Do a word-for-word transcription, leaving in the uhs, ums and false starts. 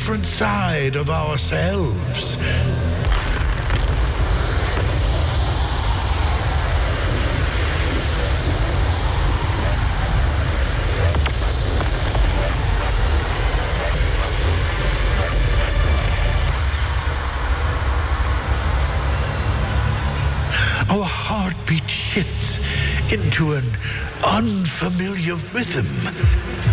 different side of ourselves. Our heartbeat shifts into an unfamiliar rhythm.